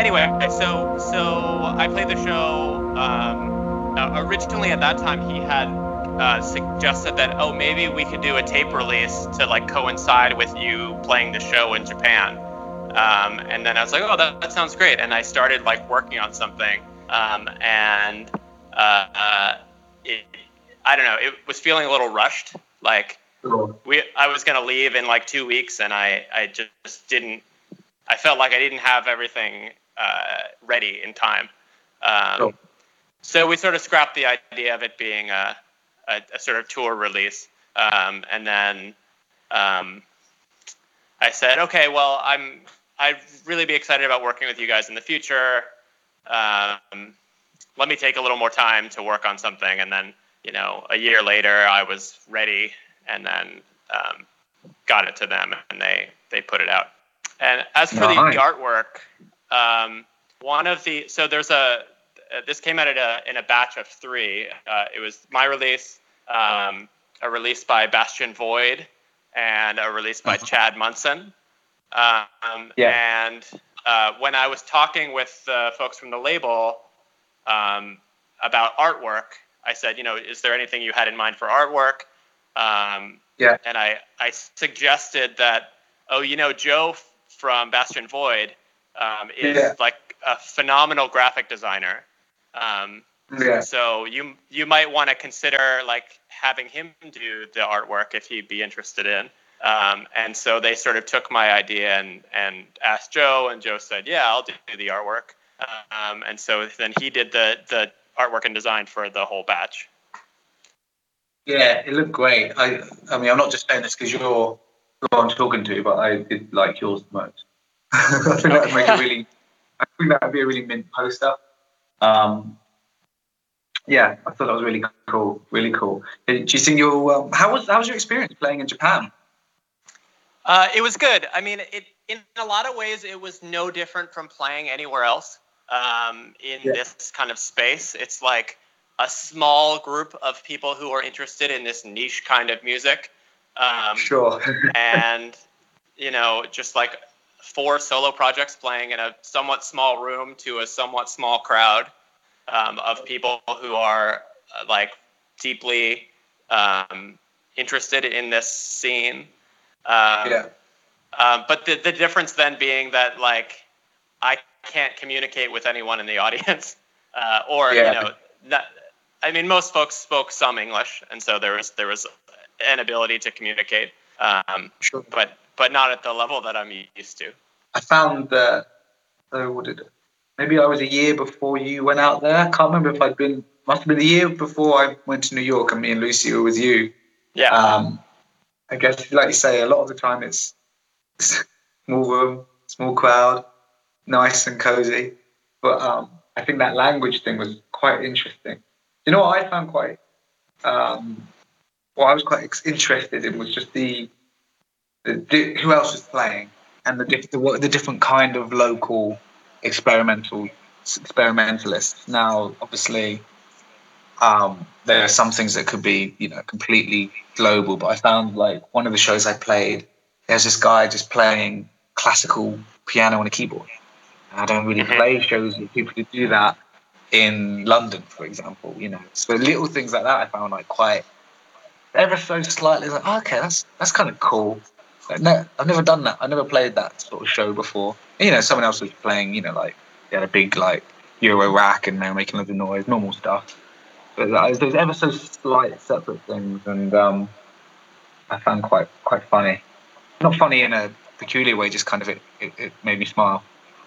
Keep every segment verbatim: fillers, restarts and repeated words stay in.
anyway, so so I played the show. Um, uh, originally, at that time, he had uh, suggested that, oh, maybe we could do a tape release to like coincide with you playing the show in Japan. Um, and then I was like, oh, that, that sounds great. And I started like working on something. Um, and uh, uh, it, I don't know, it was feeling a little rushed. Like we, I was going to leave in like two weeks, and I, I just didn't. I felt like I didn't have everything uh, ready in time. Um, Cool. So we sort of scrapped the idea of it being a, a, a sort of tour release. Um, and then um, I said, okay, well, I'm, I'd really be excited about working with you guys in the future. Um, let me take a little more time to work on something. And then, you know, a year later, I was ready, and then um, got it to them, and they, they put it out. And as for Nice. the artwork, um, one of the, so there's a, uh, this came out at a, in a batch of three. Uh, it was my release, um, a release by Bastian Void, and a release by Uh-huh. Chad Munson. Um, Yeah. And uh, when I was talking with the folks from the label um, about artwork, I said, you know, is there anything you had in mind for artwork? Um, Yeah. And I, I suggested that, oh, you know, Joe from Bastian Void um, is Yeah. like a phenomenal graphic designer. Um, Yeah. So you you might want to consider like having him do the artwork if he'd be interested in. Um, and so they sort of took my idea and, and asked Joe, and Joe said, yeah, I'll do the artwork. Um, and so then he did the, the artwork and design for the whole batch. Yeah, it looked great. I, I mean, I'm not just saying this because you're who I'm talking to, but I did like yours the most. I think that would make a really, I think that would be a really mint poster. Um, yeah, I thought that was really cool, really cool. Do you think you'll? Um, how was how was your experience playing in Japan? Uh, it was good. I mean, it in a lot of ways, it was no different from playing anywhere else um, in Yeah. this kind of space. It's like a small group of people who are interested in this niche kind of music. Um, Sure. and, you know, just like four solo projects playing in a somewhat small room to a somewhat small crowd um, of people who are uh, like deeply um, interested in this scene. Um, Yeah. Um, but the, the difference then being that like I can't communicate with anyone in the audience, uh, or Yeah. you know, not, I mean most folks spoke some English, and so there was there was an ability to communicate, um, Sure. but but not at the level that I'm used to. I found that. Oh, what did it? Maybe I was a year before you went out there. I can't remember if I'd been. Must have been a year before I went to New York, and me and Lucy were with you. Yeah. Um, I guess, like you say, a lot of the time it's small room, small crowd, nice and cozy. But um, I think that language thing was quite interesting. You know what I found quite, um, what I was quite ex- interested in was just the, the di- who else was playing and the, diff- the what- the different kind of local experimental experimentalists. Now, obviously, um, there are some things that could be, you know, completely global. But I found like one of the shows I played, there's this guy just playing classical piano on a keyboard. And I don't really Mhm. play shows with people who do that in London, for example. You know, so little things like that I found like quite ever so slightly like, oh, okay, that's that's kind of cool. Like, no, I've never done that. I never played that sort of show before. And, you know, someone else was playing. You know, like they had a big like Euro rack and they were making loads of noise, normal stuff. But like, there's ever so slight separate things, and um, I found quite quite funny. Not funny in a peculiar way, just kind of it, it, it made me smile.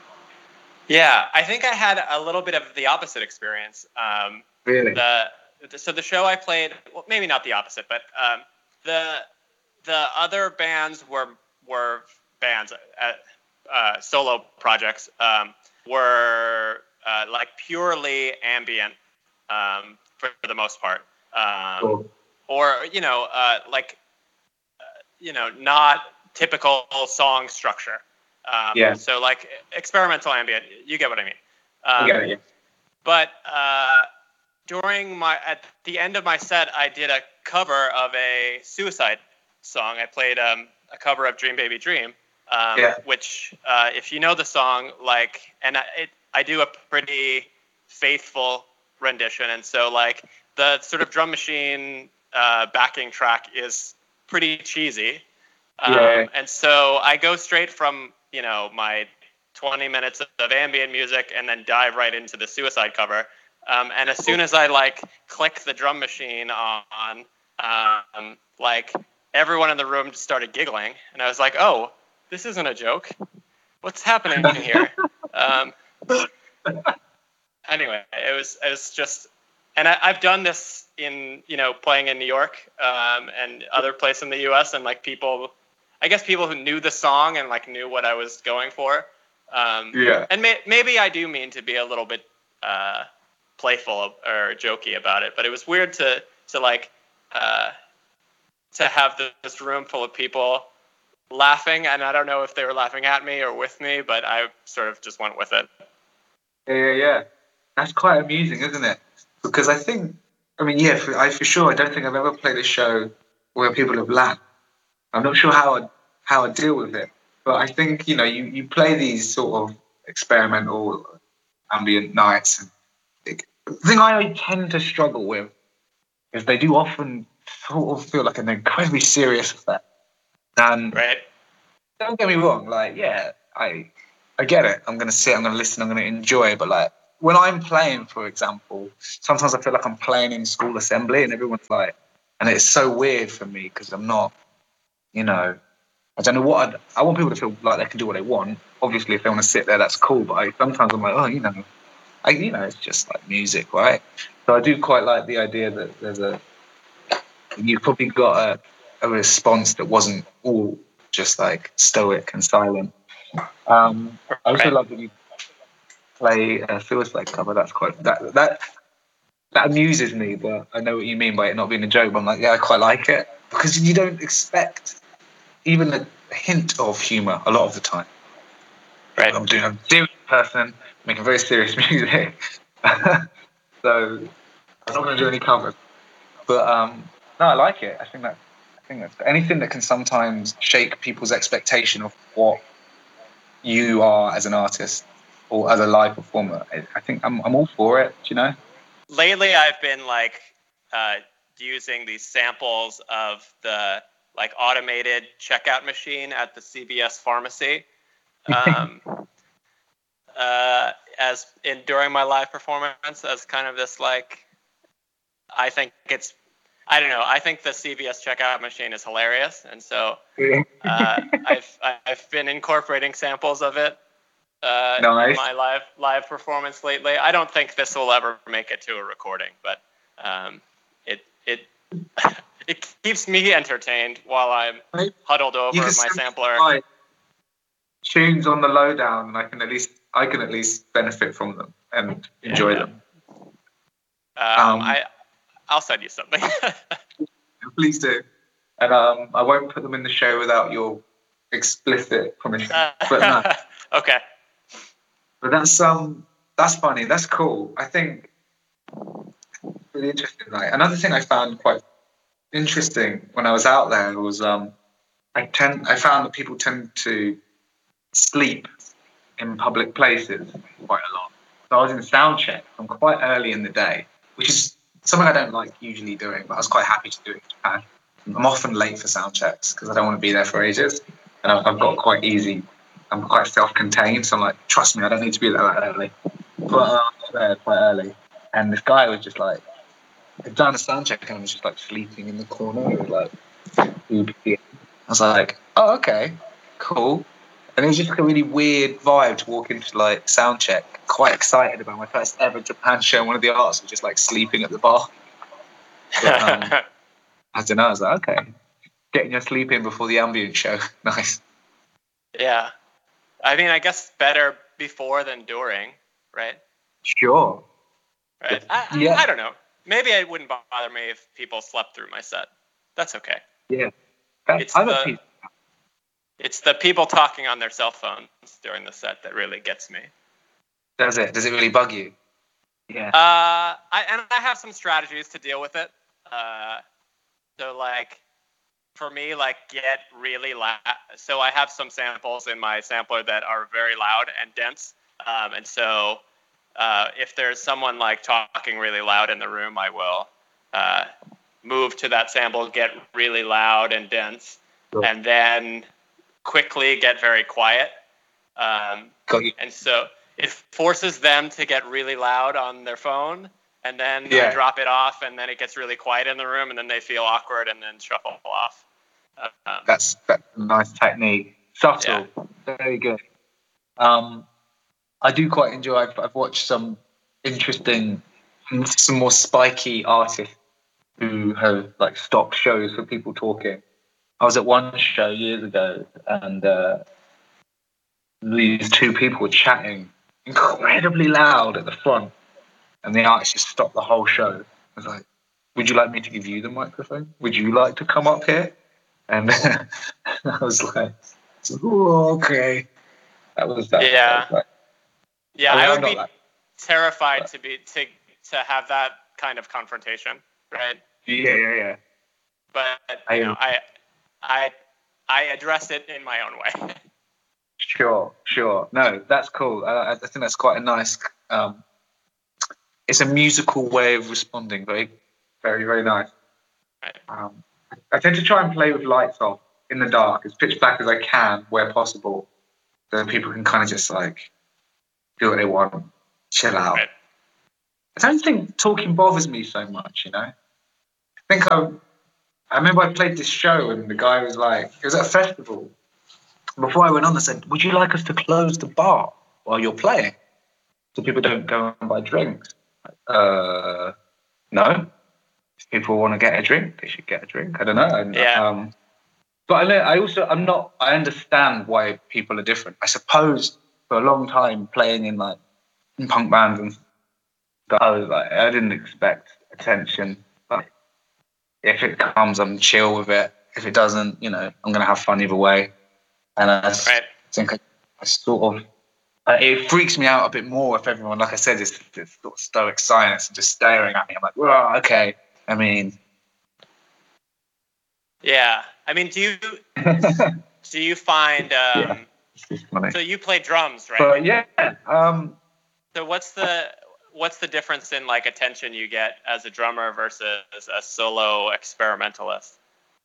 Yeah, I think I had a little bit of the opposite experience. Um, Really? the, the so the show I played, well, maybe not the opposite, but um, the the other bands were were bands, uh, uh, solo projects um, were uh, like purely ambient um, for, for the most part, um, Cool. or you know, uh, like uh, you know, not typical song structure. Um, Yeah. So like experimental ambient, you get what I mean. Um, Yeah, yeah. But uh, during my at the end of my set, I did a cover of a Suicide song. I played um, a cover of Dream Baby Dream, Um, Yeah. Which, uh, if you know the song, like, and I, it, I do a pretty faithful rendition, and so like the sort of drum machine uh, backing track is pretty cheesy, um, Yeah. and so I go straight from you know my twenty minutes of ambient music and then dive right into the Suicide cover. Um, and as soon as I like click the drum machine on, um, like everyone in the room just started giggling, and I was like, "Oh, this isn't a joke. What's happening here?" um, anyway, it was it was just, and I, I've done this in you know playing in New York um, and other places in the U S and like people, I guess people who knew the song and like knew what I was going for. Um, Yeah. And may, maybe I do mean to be a little bit uh, playful or jokey about it, but it was weird to to like uh, to have this room full of people laughing, and I don't know if they were laughing at me or with me, but I sort of just went with it. Yeah, yeah, yeah. That's quite amusing, isn't it? Because I think, I mean, yeah, for, I for sure, I don't think I've ever played a show where people have laughed. I'm not sure how I how I deal with it, but I think you know, you, you play these sort of experimental ambient nights. And it, the thing I tend to struggle with is they do often sort of feel like an incredibly serious effect. And Right. don't get me wrong, like, yeah, I I get it. I'm gonna sit, I'm gonna listen, I'm gonna enjoy. But like when I'm playing, for example, sometimes I feel like I'm playing in school assembly and everyone's like, and it's so weird for me because I'm not, you know, I don't know what I'd, I want people to feel like they can do what they want. Obviously, if they want to sit there, that's cool. But I, sometimes I'm like, oh, you know, I, you know, it's just like music, right? So I do quite like the idea that there's a, you've probably got a, a response that wasn't all just like stoic and silent. Um, I also Right. love that you play a Suicide cover. That's quite that that that amuses me. But I know what you mean by it not being a joke. But I'm like, yeah, I quite like it because you don't expect even a hint of humour a lot of the time. Right. I'm doing a serious person making very serious music, so I'm not going to do any covers. But um, no, I like it. I think that I think that's anything that can sometimes shake people's expectation of what you are as an artist or as a live performer. I, I think I'm I'm all for it. Do you know? Lately, I've been like uh, using these samples of the like automated checkout machine at the C V S pharmacy. Um, uh, as in during my live performance as kind of this like, I think it's, I don't know, I think the C V S checkout machine is hilarious, and so uh, I've I've been incorporating samples of it uh, Nice. in my live live performance lately. I don't think this will ever make it to a recording, but um, it it it keeps me entertained while I'm huddled over my sampler. My tunes on the lowdown, and I can at least I can at least benefit from them and enjoy Yeah. them. Um, I I'll send you something. Please do, and um, I won't put them in the show without your explicit permission. But no. Okay. But that's um that's funny. That's cool. I think really interesting. Like another thing I found quite interesting when I was out there was um I tend I found that people tend to sleep in public places quite a lot. So I was in sound check from quite early in the day, which is something I don't like usually doing, but I was quite happy to do it in Japan. I'm often late for sound checks because I don't want to be there for ages, and I've got quite easy. I'm quite self-contained, so I'm like, trust me, I don't need to be there that early. But uh, I was there quite early, and this guy was just like, I'd done a sound check and I was just like sleeping in the corner. It was like, I was like, oh, okay, cool. And it was just like a really weird vibe to walk into like sound check, quite excited about my first ever Japan show. And one of the artists was just like sleeping at the bar. But, um, I don't know. I was like, okay, getting your sleep in before the ambient show, nice. Yeah, I mean, I guess better before than during, right? Sure. Right. I, I, yeah. I don't know. Maybe it wouldn't bother me if people slept through my set. That's okay. Yeah. That's, it's the it's the people talking on their cell phones during the set that really gets me. Does it? Does it really bug you? Yeah. Uh, I and I have some strategies to deal with it. Uh, so like, for me, like, get really loud. So I have some samples in my sampler that are very loud and dense. Um, and so uh, if there's someone like talking really loud in the room, I will uh, move to that sample, get really loud and dense, Sure. and then quickly get very quiet. Um, Got you. and so it forces them to get really loud on their phone. And then Yeah. I drop it off, and then it gets really quiet in the room, and then they feel awkward, and then shuffle off. Um, That's that's a nice technique. Subtle, very good. Um, I do quite enjoy. I've, I've watched some interesting, some more spiky artists who have like stopped shows for people talking. I was at one show years ago, and uh, these two people were chatting incredibly loud at the front. And the artist just stopped the whole show. I was like, would you like me to give you the microphone? Would you like to come up here? And I was like, oh, okay. That was that. Yeah. That was like, yeah, I mean, I I'm would not be that- terrified but- to be to to have that kind of confrontation, right? Yeah, yeah, yeah. But I- you know, I I I address it in my own way. Sure, sure. No, that's cool. I, I think that's quite a nice. Um, it's a musical way of responding. Very, very, very nice. Right. Um, I tend to try and play with lights off in the dark, as pitch black as I can, where possible, so that people can kind of just like do what they want, chill out. Right. I don't think talking bothers me so much, you know. I think I, I remember I played this show and the guy was like, it was at a festival. Before I went on, I said, "Would you like us to close the bar while you're playing, so people don't go and buy drinks?" Uh, no. If people want to get a drink, they should get a drink. I don't know. And, Yeah. Um, but I, know, I also, I'm not. I understand why people are different. I suppose for a long time playing in like in punk bands and stuff, I was like, I didn't expect attention. But if it comes, I'm chill with it. If it doesn't, you know, I'm gonna have fun either way. And I Right. think I, I sort of, uh, it freaks me out a bit more if everyone, like I said, is this sort of stoic silence and just staring at me. I'm like, well, okay. I mean, Yeah. I mean, do you do you find um, Yeah. it's just funny. so you play drums, right? But yeah, um, So what's the what's the difference in like attention you get as a drummer versus a solo experimentalist?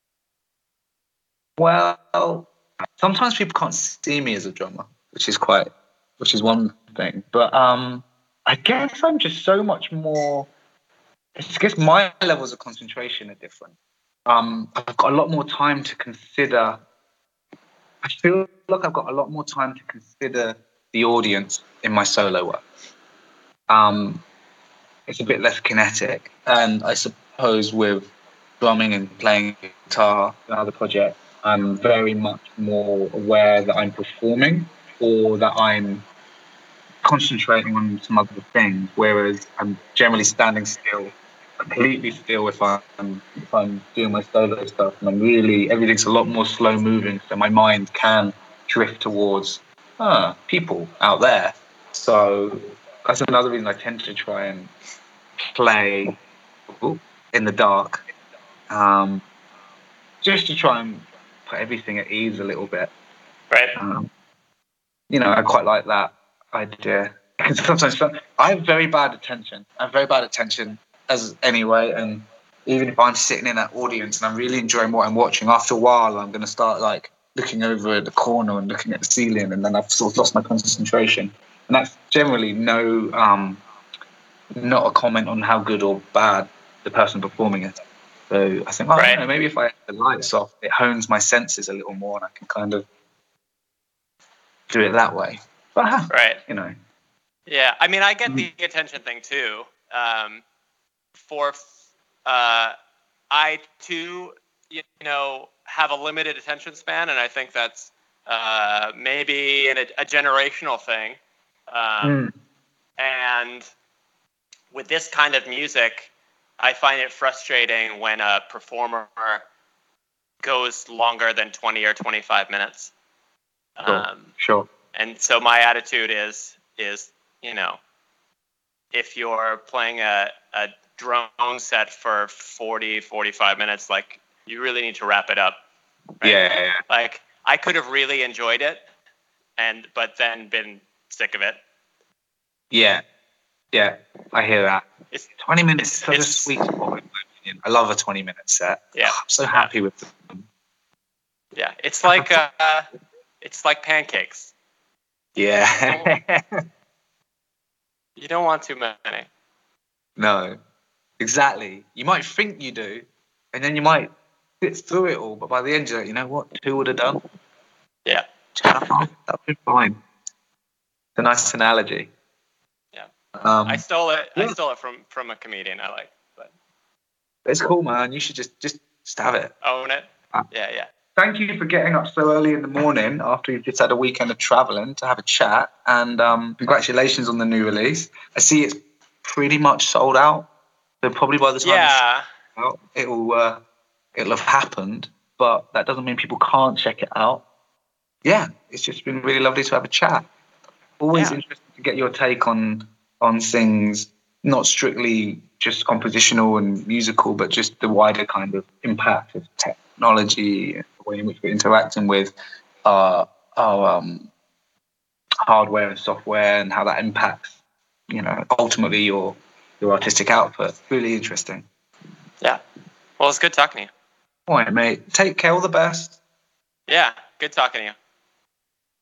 well, sometimes people can't see me as a drummer, which is quite, which is one thing. But um, I guess I'm just so much more. I guess my levels of concentration are different. Um, I've got a lot more time to consider. I feel like I've got a lot more time to consider the audience in my solo work. Um, it's a bit less kinetic, and I suppose with drumming and playing guitar and other projects, I'm very much more aware that I'm performing or that I'm concentrating on some other things, whereas I'm generally standing still, completely still if I'm if I'm doing my solo stuff, and I'm really everything's a lot more slow moving, so my mind can drift towards ah, people out there. So that's another reason I tend to try and play in the dark, um, just to try and put everything at ease a little bit. Right. Um, you know, I quite like that idea. Because sometimes I have very bad attention. I have very bad attention as anyway, and even if I'm sitting in that audience and I'm really enjoying what I'm watching, after a while I'm going to start like looking over at the corner and looking at the ceiling, and then I've sort of lost my concentration. And that's generally no, um, not a comment on how good or bad the person performing is. So I think, oh, Right. you know, maybe if I have the lights off, it hones my senses a little more, and I can kind of do it that way. But, uh, Right. you know, Yeah. I mean, I get the attention thing too. Um, for uh, I too, you know, have a limited attention span, and I think that's uh, maybe an, a generational thing. Um, Mm. And with this kind of music, I find it frustrating when a performer goes longer than twenty or twenty-five minutes. Sure. Um, Sure. and so my attitude is, is you know, if you're playing a, a drone set for forty, forty-five minutes, like you really need to wrap it up. Right? Yeah, yeah. Like I could have really enjoyed it, and but then been sick of it. Yeah, yeah. I hear that. It's, twenty minutes is such a it's- sweet spot, in my opinion. I love a twenty-minute set. Yeah. I'm so happy with them. Yeah, it's like uh, it's like pancakes. Yeah. You don't want too many. No, exactly. You might think you do, and then you might sit through it all, but by the end you're like, you know what? Two would have done. Yeah. That'd be fine. It's a nice analogy. Yeah. Um, I stole it. yeah. I stole it from from a comedian I like, but It's cool, man. You should just just just have it. own it. Uh, Yeah, yeah. Thank you for getting up so early in the morning after you've just had a weekend of traveling to have a chat. And um, congratulations on the new release. I see it's pretty much sold out. So probably by the time Yeah. it's out, it'll uh, it'll have happened. But that doesn't mean people can't check it out. Yeah, it's just been really lovely to have a chat. Always Yeah. interesting to get your take on on things, not strictly just compositional and musical, but just the wider kind of impact of technology, the way in which we're interacting with our, our um, hardware and software, and how that impacts, you know, ultimately your your artistic output. Really interesting. Yeah. Well, it's good talking to you. All right, mate. Take care. All the best. Yeah. Good talking to you.